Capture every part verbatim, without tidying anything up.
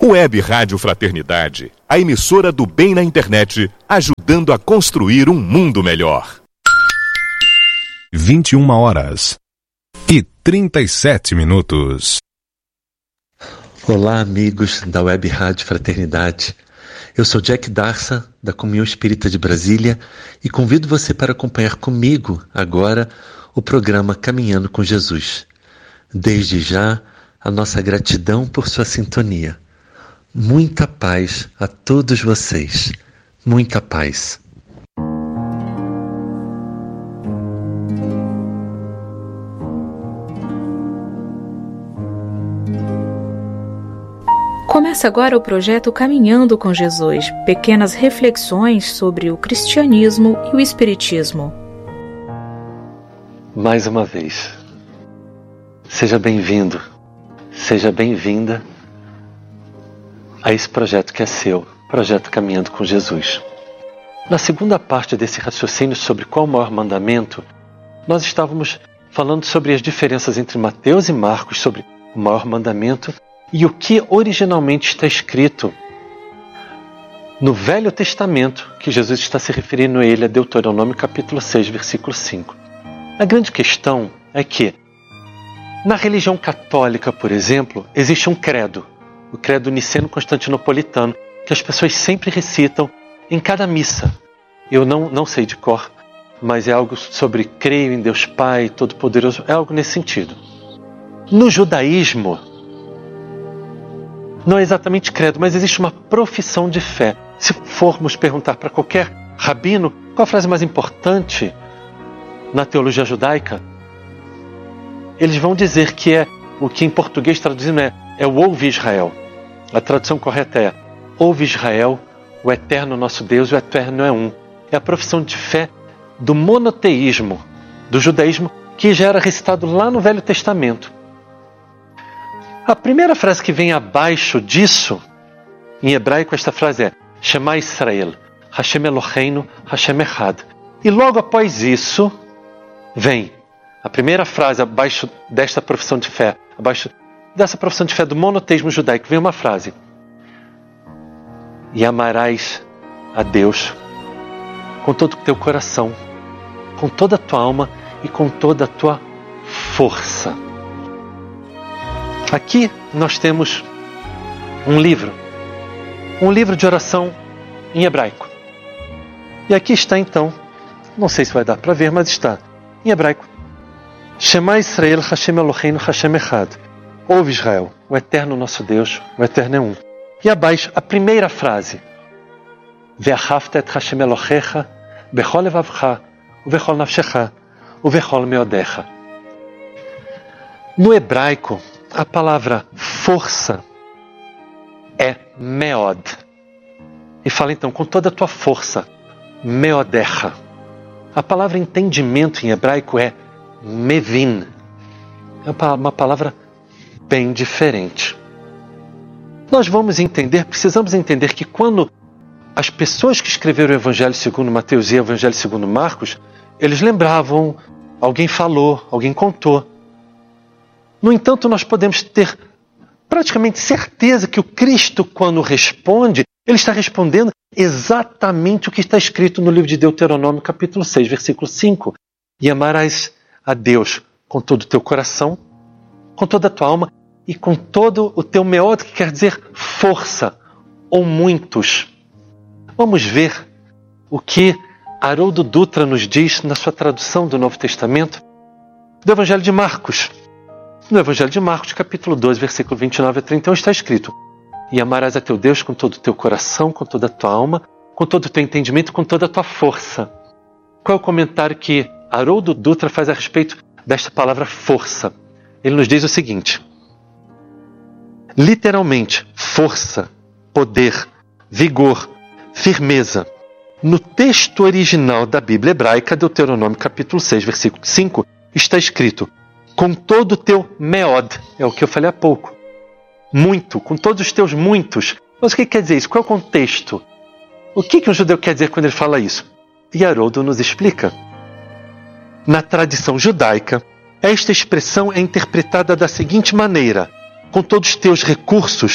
Web Rádio Fraternidade, a emissora do bem na internet, ajudando a construir um mundo melhor. vinte e uma horas e trinta e sete minutos. Olá, amigos da Web Rádio Fraternidade. Eu sou Jack Darsa, da Comunhão Espírita de Brasília, e convido você para acompanhar comigo agora o programa Caminhando com Jesus. Desde já, a nossa gratidão por sua sintonia. Muita paz a todos vocês. Muita paz. Começa agora o projeto Caminhando com Jesus, pequenas reflexões sobre o cristianismo e o espiritismo. Mais uma vez, seja bem-vindo, seja bem-vinda a esse projeto que é seu, projeto Caminhando com Jesus. Na segunda parte desse raciocínio sobre qual o maior mandamento, nós estávamos falando sobre as diferenças entre Mateus e Marcos sobre o maior mandamento e o que originalmente está escrito no Velho Testamento, que Jesus está se referindo a ele, a Deuteronômio capítulo seis, versículo cinco. A grande questão é que, na religião católica, por exemplo, existe um credo, o credo niceno-constantinopolitano, que as pessoas sempre recitam em cada missa. Eu não, não sei de cor, mas é algo sobre creio em Deus Pai Todo-Poderoso, é algo nesse sentido. No judaísmo, não é exatamente credo, mas existe uma profissão de fé. Se formos perguntar para qualquer rabino qual a frase mais importante na teologia judaica, eles vão dizer que é o que em português traduzindo é, é o ouve Israel. A tradução correta é ouve Israel, o eterno nosso Deus, o eterno é um. É a profissão de fé do monoteísmo, do judaísmo, que já era recitado lá no Velho Testamento. A primeira frase que vem abaixo disso, em hebraico, esta frase é Shema Israel, Hashem Eloheinu, Hashem Echad. E logo após isso, vem a primeira frase abaixo desta profissão de fé, abaixo dessa profissão de fé do monoteísmo judaico, vem uma frase: e amarás a Deus com todo o teu coração, com toda a tua alma e com toda a tua força. Aqui nós temos um livro, um livro de oração em hebraico. E aqui está então, não sei se vai dar para ver, mas está em hebraico: Shema Israel, Hashem Eloheinu, Hashem Echad. Ouve Israel, o eterno nosso Deus, o eterno é um. E abaixo, a primeira frase: Ve'ahavta et Hashem Elohecha, bechol levavcha, uvechol nafshecha, uvechol meodecha. No hebraico, a palavra força é meod. E fala então, com toda a tua força, meodecha. A palavra entendimento em hebraico é mevin. É uma palavra bem diferente. Nós vamos entender, precisamos entender que quando as pessoas que escreveram o Evangelho segundo Mateus e o Evangelho segundo Marcos, eles lembravam, alguém falou, alguém contou. No entanto, nós podemos ter praticamente certeza que o Cristo, quando responde, ele está respondendo exatamente o que está escrito no livro de Deuteronômio, capítulo seis, versículo cinco. E amarás a Deus com todo o teu coração, com toda a tua alma e com todo o teu meod, que quer dizer força, ou muitos. Vamos ver o que Haroldo Dutra nos diz na sua tradução do Novo Testamento do Evangelho de Marcos. No Evangelho de Marcos, capítulo doze, versículo vinte e nove a trinta e um, está escrito: e amarás a teu Deus com todo o teu coração, com toda a tua alma, com todo o teu entendimento, com toda a tua força. Qual é o comentário que Haroldo Dutra faz a respeito desta palavra força? Ele nos diz o seguinte: literalmente, força, poder, vigor, firmeza. No texto original da Bíblia hebraica, Deuteronômio capítulo seis, versículo cinco, está escrito: com todo o teu meod, é o que eu falei há pouco. Muito, com todos os teus muitos. Mas o que quer dizer isso? Qual é o contexto? O que, que um judeu quer dizer quando ele fala isso? E Haroldo nos explica. Na tradição judaica, esta expressão é interpretada da seguinte maneira: com todos os teus recursos,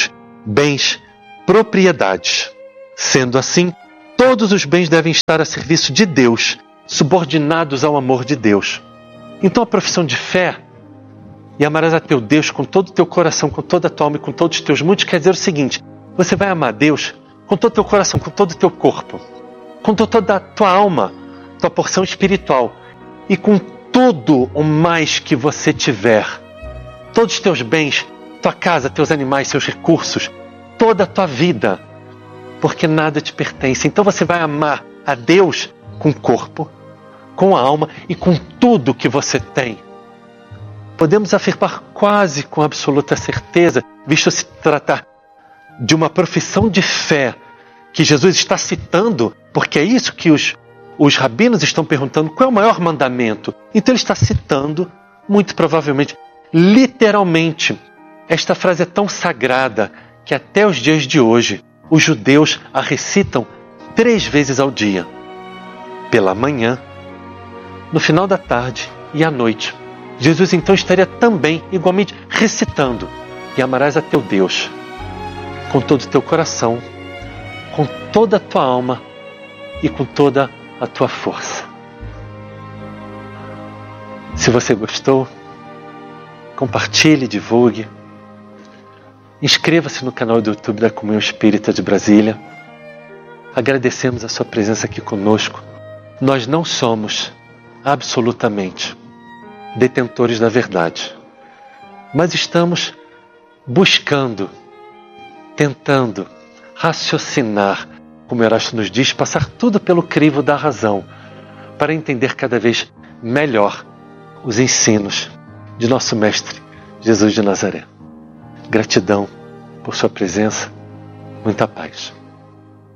bens, propriedades. Sendo assim, todos os bens devem estar a serviço de Deus, subordinados ao amor de Deus. Então a profissão de fé, e amarás a teu Deus com todo o teu coração, com toda a tua alma e com todos os teus mundos, quer dizer o seguinte: você vai amar Deus com todo o teu coração, com todo o teu corpo, com toda a tua alma, tua porção espiritual, e com tudo o mais que você tiver. Todos os teus bens, tua casa, teus animais, seus recursos, toda a tua vida, porque nada te pertence. Então você vai amar a Deus com o corpo, com a alma e com tudo que você tem. Podemos afirmar quase com absoluta certeza, visto se tratar de uma profissão de fé que Jesus está citando, porque é isso que os, os rabinos estão perguntando: qual é o maior mandamento? Então ele está citando, muito provavelmente, literalmente. Esta frase é tão sagrada que até os dias de hoje os judeus a recitam três vezes ao dia: pela manhã, no final da tarde e à noite. Jesus então estaria também igualmente recitando: e amarás a teu Deus com todo o teu coração, com toda a tua alma e com toda a tua força. Se você gostou, compartilhe, divulgue. Inscreva-se no canal do YouTube da Comunhão Espírita de Brasília. Agradecemos a sua presença aqui conosco. Nós não somos absolutamente detentores da verdade, mas estamos buscando, tentando raciocinar, como Erasto nos diz, passar tudo pelo crivo da razão, para entender cada vez melhor os ensinos de nosso Mestre Jesus de Nazaré. Gratidão por sua presença, muita paz.